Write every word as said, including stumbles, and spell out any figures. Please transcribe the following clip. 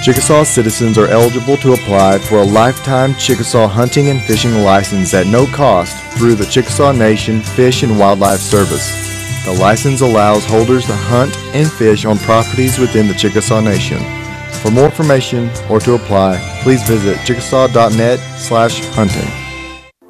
Chickasaw citizens are eligible to apply for a lifetime Chickasaw hunting and fishing license at no cost through the Chickasaw Nation Fish and Wildlife Service. The license allows holders to hunt and fish on properties within the Chickasaw Nation. For more information or to apply, please visit chickasaw dot net slash hunting.